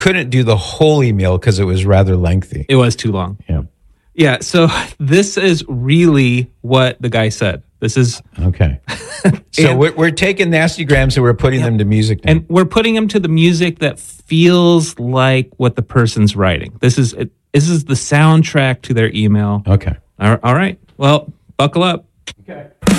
couldn't do the whole email because it was rather lengthy. It was too long. Yeah. Yeah, so this is really what the guy said. This is... Okay. So we're taking nasty grams and we're putting them to music now. And we're putting them to the music that feels like what the person's writing. This is the soundtrack to their email. Okay. All right. Well, buckle up. Okay.